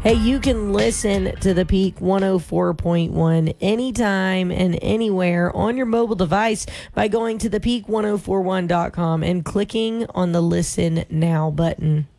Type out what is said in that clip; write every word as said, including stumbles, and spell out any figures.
Hey, you can listen to the Peak one oh four point one anytime and anywhere on your mobile device by going to the peak ten forty-one dot com and clicking on the Listen Now button.